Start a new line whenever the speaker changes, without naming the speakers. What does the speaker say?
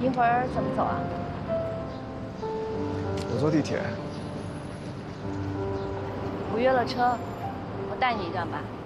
一会儿怎么走啊？
我坐地铁。
我约了车，我带你一段吧。